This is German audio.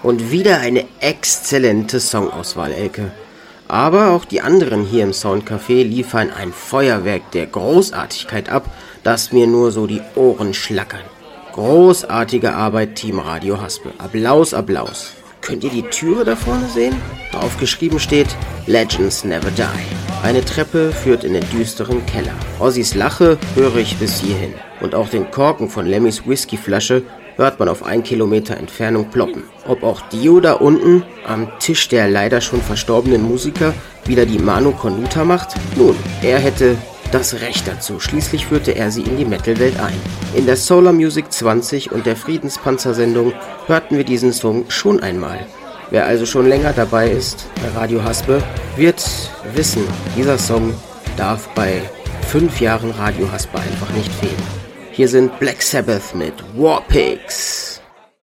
Und wieder eine exzellente Songauswahl, Elke. Aber auch die anderen hier im Soundcafé liefern ein Feuerwerk der Großartigkeit ab, das mir nur so die Ohren schlackern. Großartige Arbeit, Team Radio Haspe. Applaus, Applaus. Könnt ihr die Türe da vorne sehen? Drauf geschrieben steht Legends Never Die. Eine Treppe führt in den düsteren Keller. Ozzys Lache höre ich bis hierhin. Und auch den Korken von Lemmys Whiskyflasche hört man auf 1 Kilometer Entfernung ploppen. Ob auch Dio da unten am Tisch der leider schon verstorbenen Musiker wieder die Manu Conduta macht? Nun, er hätte das Recht dazu. Schließlich führte er sie in die Metal-Welt ein. In der Solar Music 20 und der Friedenspanzer-Sendung hörten wir diesen Song schon einmal. Wer also schon länger dabei ist bei Radio Haspe, wird wissen, dieser Song darf bei 5 Jahren Radio Haspe einfach nicht fehlen. Hier sind Black Sabbath mit War Pigs.